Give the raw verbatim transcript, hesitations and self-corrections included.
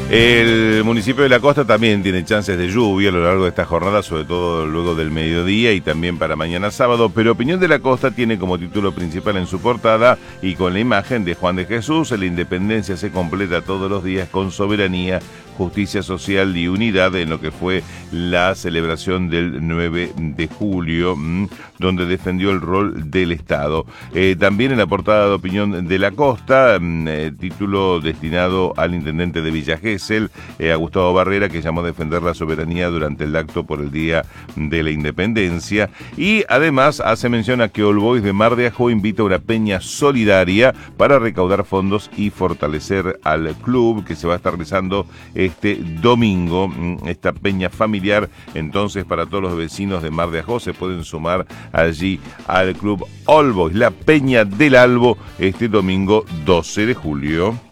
El municipio de La Costa también tiene chances de lluvia a lo largo de esta jornada, sobre todo luego del mediodía y también para mañana sábado, pero Opinión de la Costa tiene como título principal en su portada y con la imagen de Juan de Jesús: la independencia se completa todos los días con soberanía, justicia social y unidad, en lo que fue la celebración del nueve de julio, donde defendió el rol del Estado. Eh, también en la portada de Opinión de la Costa, eh, título destinado al intendente de Villa Gesell, eh, a Gustavo Barrera, que llamó a defender la soberanía durante el acto por el Día de la Independencia. Y además hace mención a que All Boys de Mar de Ajó invita a una peña solidaria para recaudar fondos y fortalecer al club, que se va a estar realizando este domingo, esta peña familiar. Entonces, para todos los vecinos de Mar de Ajó se pueden sumar allí al club All Boys, la Peña del Albo, este domingo doce de julio.